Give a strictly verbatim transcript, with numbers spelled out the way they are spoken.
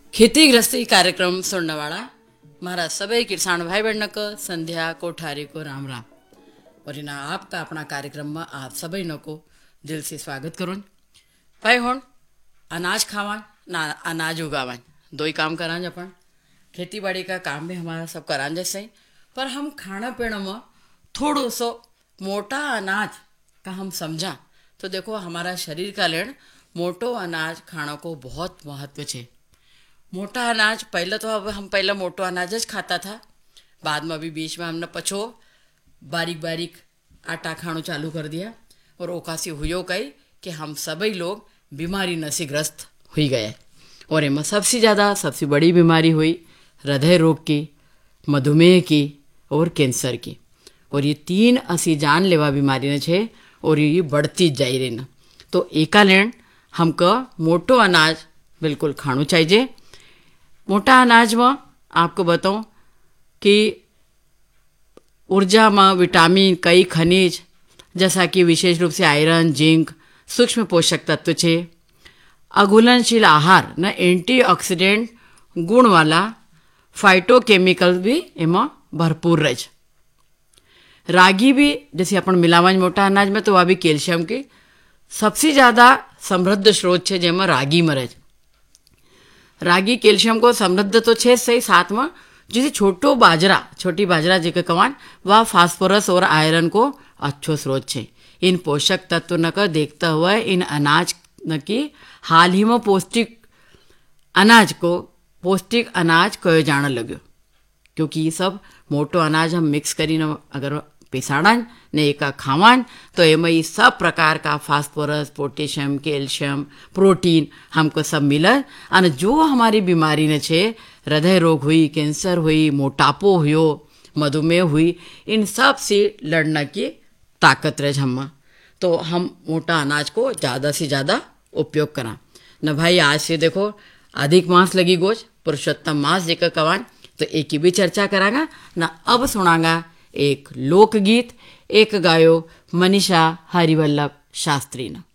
खेती गृहस्थी कार्यक्रम सुननेवाळा मारा सभी किसान भाई बहन को संध्या कोठारी को राम राम। और इना आपका अपना कार्यक्रम में आप सभी नो को दिल से स्वागत करूँ। भाई हुण अनाज खावा ना अनाज उगावा दो ही काम करा अपन। खेती बाड़ी का काम भी हमारा सब करा जैसे, पर हम खाना पीना में थोड़ो सो मोटा अनाज का हम समझा तो देखो हमारा शरीर का लेन मोटो अनाज खाना को बहुत महत्व है। मोटा अनाज पहले तो अब हम पहले मोटो अनाज ज खाता था, बाद में भी बीच में हमने पछो बारीक बारीक आटा खानो चालू कर दिया और ओकासी हुयो कही कि हम सभी लोग बीमारी नशीग्रस्त हुई गए। और इनमें सबसे ज़्यादा सबसे बड़ी बीमारी हुई हृदय रोग की, मधुमेह की और कैंसर की। और ये तीन असी जानलेवा बीमारी ने छे और ये बढ़ती जाई रही न। तो एका लेण हमको मोटो अनाज बिल्कुल खाणो चाहिए। मोटा अनाज में आपको बताऊं कि ऊर्जा में विटामिन कई खनिज जैसा कि विशेष रूप से आयरन, जिंक, सूक्ष्म पोषक तत्व छे। अघुलनशील आहार न एंटीऑक्सीडेंट गुण वाला फाइटोकेमिकल भी एમાં भरपूर रहे। रागी भी जैसे अपन मिलावन मोटा अनाज में तो वह भी कैल्शियम की सबसे ज़्यादा समृद्ध स्रोत है, जेमें रागी में रहे। रागी कैल्शियम को समृद्ध तो छे सही, साथ में जैसे छोटो बाजरा छोटी बाजरा जेके कवान वह फास्फोरस और आयरन को अच्छो स्रोत है। इन पोषक तत्व न कर देखते हुए इन अनाज न की हाल ही में पौष्टिक अनाज को पौष्टिक अनाज कहो जाने लग्यो, क्योंकि ये सब मोटो अनाज हम मिक्स करीने अगर पिसाड़न ने एका खावन तो एम ये सब प्रकार का फास्फोरस, पोटेशियम, कैल्शियम, प्रोटीन हमको सब मिले। और जो हमारी बीमारी ने छे हृदय रोग हुई, कैंसर हुई, मोटापो हुयो, मधुमेह हुई, इन सब से लड़ने की ताकत रहे हम। तो हम मोटा अनाज को ज़्यादा से ज़्यादा उपयोग करा न भाई। आज से देखो अधिक मास लगी गोज पुरुषोत्तम मास जेकर कवान तो एक की भी चर्चा करांगा न। अब सुनांगा एक लोकगीत, एक गायो मनीषा हरिवल्लभ शास्त्री न।